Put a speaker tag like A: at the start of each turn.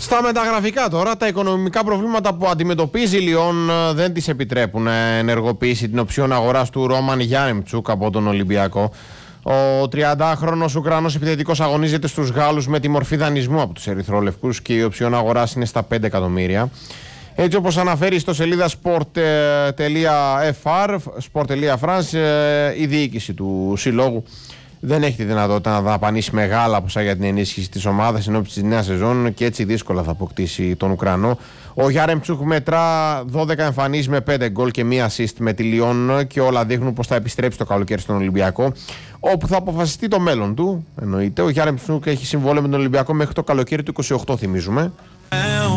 A: Στα μεταγραφικά τώρα, τα οικονομικά προβλήματα που αντιμετωπίζει η Λιόν δεν της επιτρέπουν να ενεργοποιήσει την οψιόν αγοράς του Ρόμαν Γιάρεμτσουκ από τον Ολυμπιακό. Ο 30χρονος Ουκρανός επιθετικός αγωνίζεται στους Γάλλους με τη μορφή δανεισμού από τους Ερυθρόλευκους και η οψιόν αγοράς είναι στα 5 εκατομμύρια. Έτσι όπως αναφέρει στο σελίδα sport.fr, η διοίκηση του συλλόγου δεν έχει τη δυνατότητα να δαπανίσει μεγάλα ποσά για την ενίσχυση της ομάδας εν ώψη της νέας σεζόν και έτσι δύσκολα θα αποκτήσει τον Ουκρανό. Ο Γιάρεμτσουκ μετρά 12 εμφανίσεις με 5 γκολ και 1 assist με τη Λιόν και όλα δείχνουν πως θα επιστρέψει το καλοκαίρι στον Ολυμπιακό, όπου θα αποφασιστεί το μέλλον του. Εννοείται. Ο Γιάρεμτσουκ έχει συμβόλαιο με τον Ολυμπιακό μέχρι το καλοκαίρι του 28, θυμίζουμε.